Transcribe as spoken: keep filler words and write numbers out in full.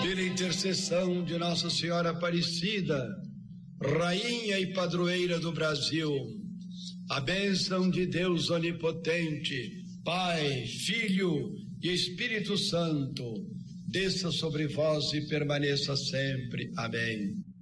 Pela intercessão de Nossa Senhora Aparecida, Rainha e Padroeira do Brasil, a bênção de Deus Onipotente, Pai, Filho e Espírito Santo, desça sobre vós e permaneça sempre. Amém.